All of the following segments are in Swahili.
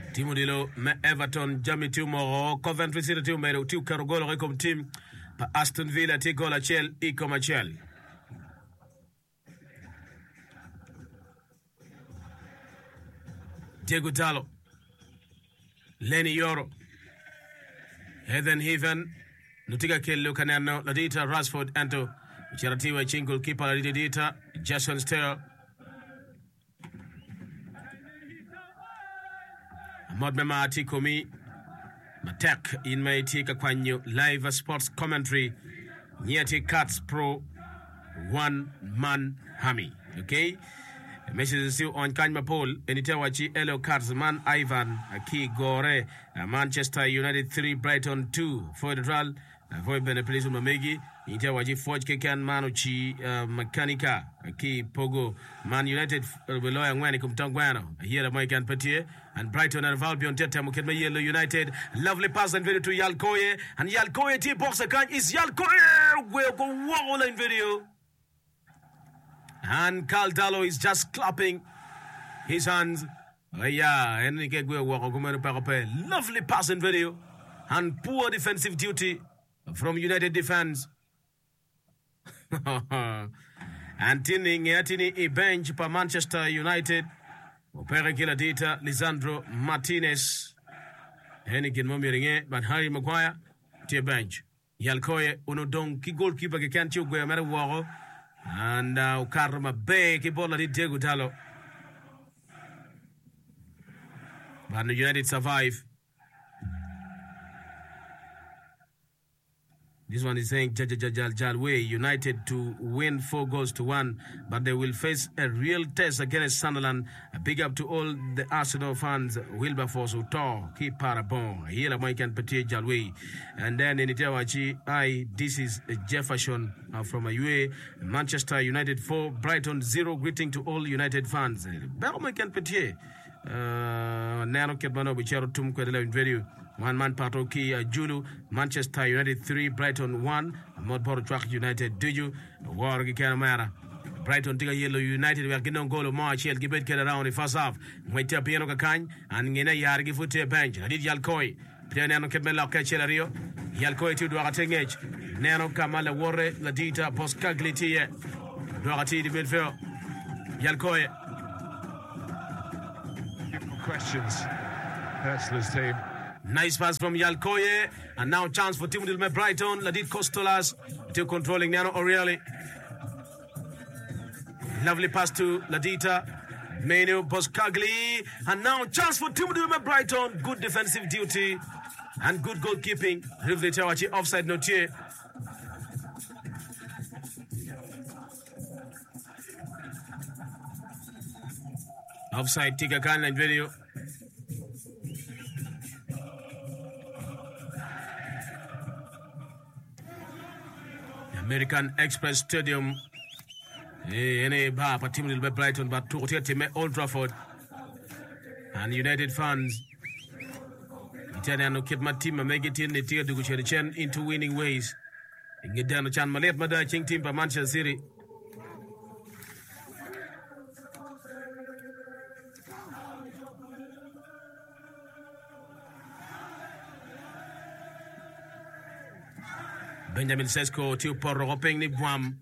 Timu dilo me Everton Jami Tumo Coventry City Timu Mero Tiu Karogolo Rekom Tim pa Aston Villa Tigola Chel Iko Machel. Diego Dalot Lenny Yoro Heathen Heaven Nutiga Kello Canano Ladita Rashford Anto Charatiwa Chingul Keeper Ladita Jason Sterl Ahmad Memati Komi Matek in my tika kwanyo live sports commentary Nyati Cats Pro one man Hami. Okay? Message is still on Kanyma Paul Enitawachi Elo Cards Man Ivan Aki Gore Manchester United 3 Brighton 2 for the trial for Benepolis Mamegi Enitawachi Forge Kekan Manuchi Mechanica Aki Pogo Man United below and when come Tangwano here at Mike and Petier and Brighton and Valbion Teta Mukema Yellow United lovely pass and video to Yalkoye and Yalkoye T box account is Yalkoye will go wall in video. And Carl Dalot is just clapping his hands. Lovely pass and video. And poor defensive duty from United defense. And Tini a bench for Manchester United. Opera kila dita Lisandro Martinez. Henikin Momiringe, but Harry Maguire to a bench. Yalkoye Unodong ki goalkeeper ke can't you go matter wall. And Karma Bay Kibola did Diego Dalot. But the United survive. This one is saying Jalwe United to win 4-1, but they will face a real test against Sunderland. A big up to all the Arsenal fans. Wilberforce Utor, keep parabon. Here I can Petit Jalwe. And then in Itawachi, this is Jefferson from a UA. Manchester United 4, Brighton 0. Greeting to all United fans. Belma can Petit. Nano Kebano Bichero Tum Quedela in video. One man Patoki Julu, Manchester United 3, Brighton 1, Modboro Track United, do you? War Gikanamara. Brighton Tiga Yellow United, we are getting on goal of March, he'll give it around the first half. Wait up Piano Kakan, and Gina Yargi foot to a bench. I did Yalkoi, Piano Kebela Cachelario, Yalkoi to Duating Edge, Nano Kamala Warre, Ladita, Poscaglitia, Duati, the midfield, Yalkoi. Questions, Hertzler's team. Nice pass from Yalkoye, and now chance for Tim Dilme Brighton. Ladit Costolas still controlling Nano O'Reilly. Lovely pass to Ladita. Menu Boscagli, and now chance for Tim Dilme Brighton. Good defensive duty and good goalkeeping. Rivli Tawachi offside notier. Offside Tika Khan and video. American Express Stadium. Any bar, but team will be Brighton, but to Old Trafford. And United fans. Italiano keep my team and make it in the tier to go into winning ways. Get down the chan Malet Mada King team by Manchester City. Benjamin Sesko to Porro hoping the Guam.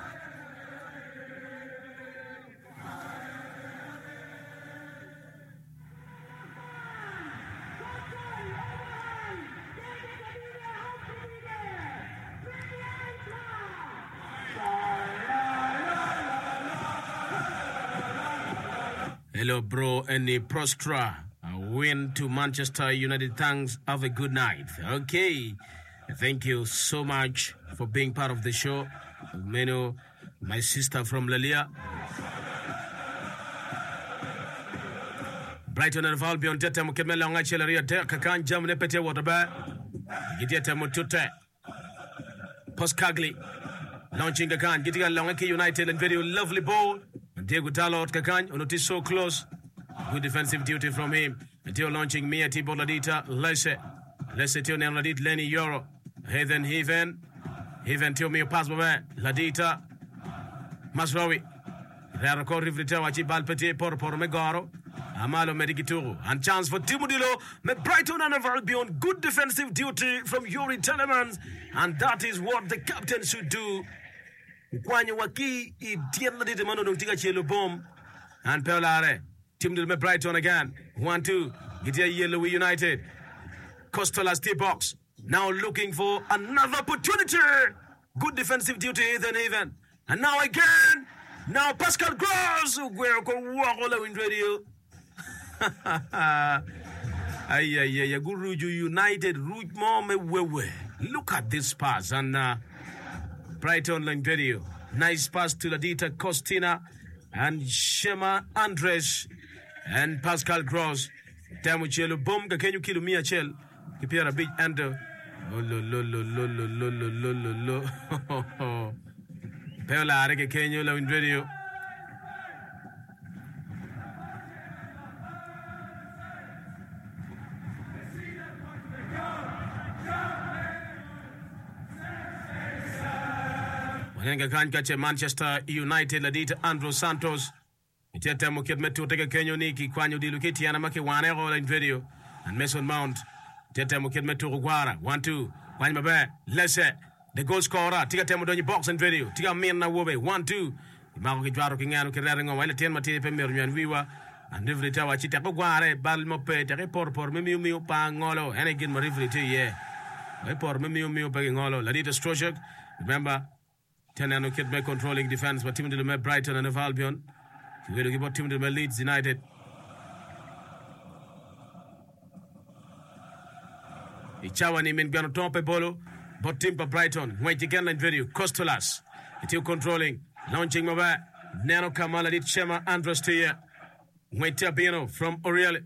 Hello, bro, and the Prostra. A win to Manchester United. Thanks. Have a good night. Okay. Thank you so much for being part of the show. Meno, my sister from Lalia. Brighton and Valbion Teta Mukemela Ngachelaria Kakan Jam Nepete Waterba. Gidieta Mutute. Poscagli. Launching Kakan, getting along United and very lovely ball. Diego Dalot Kakan, on is so close. Good defensive duty from him. Until launching Mia Tiboladita, Lesse Tio Ladit Lenny Yoro. Heathen Tio Mio Pasma Ladita Masrawi. Rarako Rivita Wachi Balpete por Megaro. Amalo Medikituru. And chance for Timudilo. Brighton and Albion. Good defensive duty from Yuri Telemans. And that is what the captain should do. Kwanya waki itiela de mano ntiga chelo bomb. And Pelare. Timudilo Brighton again. 1-2. Gitia Yellow United. Costolas T-box. Now looking for another opportunity. Good defensive duty, even. And now again. Now Pascal Gross. Where in radio. Guruju United. Look at this pass. And Brighton Langredio. Nice pass to Ladita Costina. And Shema Andres. And Pascal Gross. Tamuchelo Bomb. Can you kill me a shell? Kipia a big under. Pela Areke Kenyo la in radio. Wanenga kan kache Manchester United ladita Andrew Santos. Itete mukit metu teke Kenyo niki kwanyo dilukiti anamake wanero la in radio. And Mason Mount. Tete mukit metu Rugwara. 1-2. Kwanya mabe. Lese. The goal scorer. Tika temo donyi box and video. Tika mirna wobe. 1-2. Imako kijwaro kingano kirere ngoma. Ile tien matiri pe miru nyanwiwa. And rivri tawa chita Rugware. Bal mope. Take por mimiu pa ngolo. Ene gin ma rivri te ye. Por mimiu pa ngolo. Ladita Stroshuk. Remember. Tenano kid me controlling defense. But Tim Dilume Brighton and Albion. We're going to give Tim Dilume Leeds United. Ichawa ni mingano tompe bolo. But Timpa Brighton. Wait again line video. Costolas. It's controlling. Launching Maba. Nano Kamala did Shema Andros Tia. Wait Tabino from Oriel.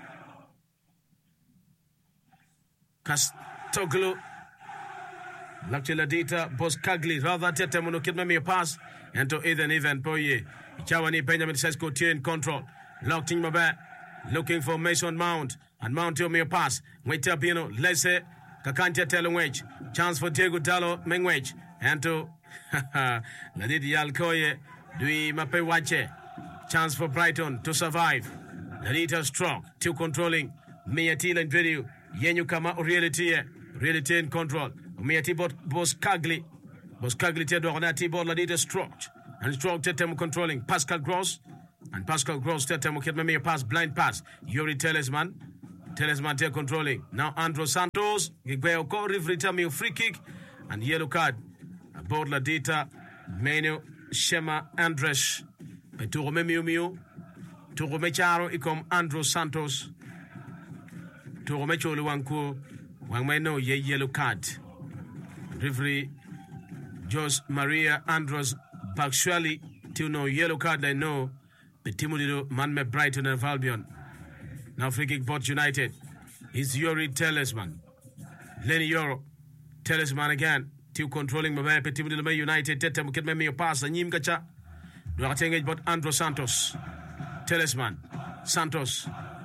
Castoglu. Lakchiladita Boskagli. Rather Tetemuno Kidmemi a pass. And to even Poye. Ichawa Benjamin Sesko Tia in control. Locked in Maba. Looking for Mason Mount. And Mount to me a pass. Wait Tabino. Let's say. Kakantia Telewage. Chance for Diego Dallo Mengwage. And to Ladidi Alcoye. Dui Mape Wache. Chance for Brighton to survive. Ladita Stroke. Two controlling. Miatil and video. Yenu Kama reality. Reality in control. Miati Boskagli. Boskagli Tedornati Bot Ladita Stroke. And Stroke Tetem controlling. Pascal Gross. And Pascal Gross Tetem will me a pass. Blind pass. Yuri Talisman. Talisman take controlling. Now Andrew Santos. Gigweo Ko Rivritami free kick. And yellow card. Aboard Ladita. Menu Shema Andres. Turome Miu. Turome Charo Ikom Andrew Santos. Turome Cholo Wanku. Wangmeno ye yellow card. Referee Jose Maria Andros Bakshwali. Till no yellow card I know. The Timudido Manme Brighton and Albion. Now free kick Bot United. It's Yuri Talisman. Lenny Euro. Talisman again. Still controlling Mabay Timudido United. Tete Mukit me a pass. And Yim Gacha. Do I think about Andro Santos. Talisman. Santos.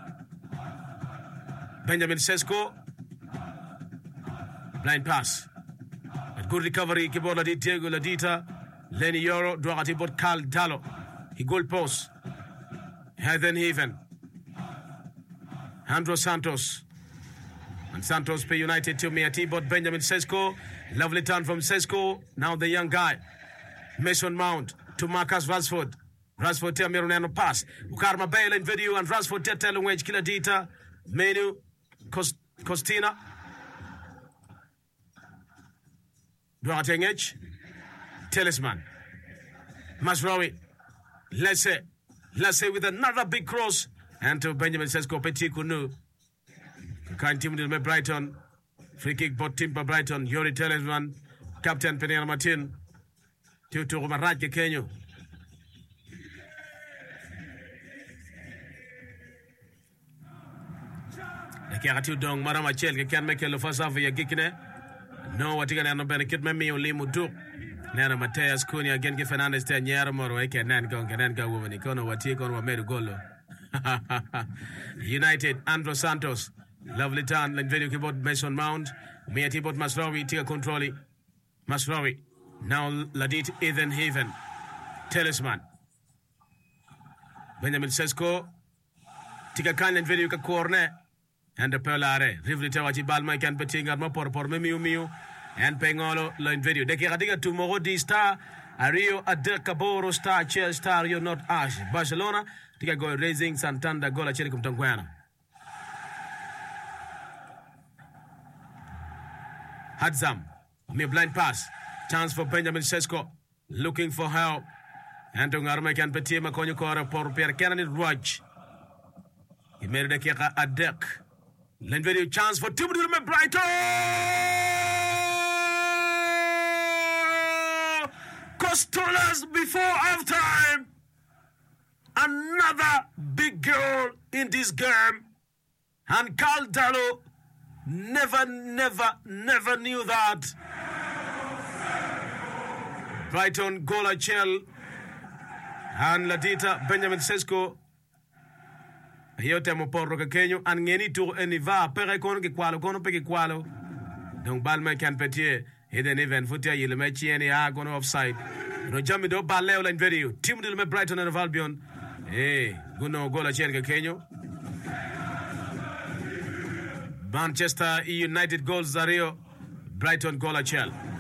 Benjamin Sesko. Blind pass. A good recovery. Kibola di Diego Ladita. Lenny Euro. Do I think about Carl Dallo. He goal post. Heathen Haven. Andro Santos. And Santos pay United to me at T-Bot Benjamin Sesko. Lovely turn from Sesko. Now the young guy. Mason Mount to Marcus Rashford. Rashford tell Mironano pass. Ukarma Bale in video and Rashford tell Wedge Kiladita. Menu Costina. Duarte Edge. Talisman. Masraoui. Let's say with another big cross. And to Benjamin Sesko Petit Kunu. Kind team with Brighton. Free kick bot Timpa Brighton. Yuri Talisman. Captain Penera Martin. To Marajke Kenyo. The Karatu Dong Marama Chel can make a first half of your Gikine. No, what you can have benefit me only Mudu. Nana Mateus Cunha again give Fernandez 10 year more. I can go when he can what he can made a goal. United, Andro Santos. Lovely turn. Like video keyboard Mason Mount. Miati bot Masraoui. Tia controlling. Masraoui. Now Ladit Ethan Haven. Talisman. Benjamin Sesko. tika kan len video ka corner and the pelare rivli tawachi bal mai kan petinga ma por me miu and pengolo len video de kira tomorrow di star Ario Adekaboro star Chelsea star you're not Ash Barcelona tika go Racing Santander gola chini kumtangwana Hadzam me blind pass chance for Benjamin Sesko looking for help and Tungarma can petie makonyo kora por Pierre Kennedy Roach he made the kika Adek len video chance for Timothy Brighton Costolas before halftime. Another big goal in this game. And Carl Dallo never knew that. Brighton goal Achel and Ladita Benjamin Sesko. Yote moporo kekenyo and ngeni tu eniva pere kono ke kwalo. Donc balme kan petie eden even futia yile mechi eni agono offside. No jami do baleo line video. Team dil me Brighton and Albion. Guno gola cherga Kenyo. Manchester United goals Zario. Brighton gola Chel.